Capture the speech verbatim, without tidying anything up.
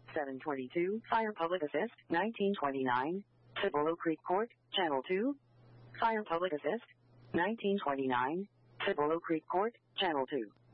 seven twenty-two, Fire Public Assist, nineteen twenty-nine, Cibolo Creek Court, Channel two. Fire Public Assist, nineteen twenty-nine, Cibolo Creek Court, Channel two.